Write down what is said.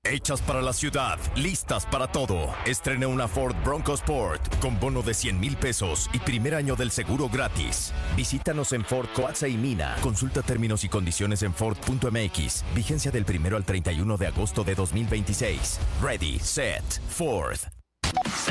Hechas para la ciudad, listas para todo. Estrena una Ford Bronco Sport con bono de 100,000 pesos y primer año del seguro gratis. Visítanos en Ford Coatza y Mina. Consulta términos y condiciones en Ford.mx. Vigencia del 1 al 31 de agosto de 2026. Ready, set, Ford.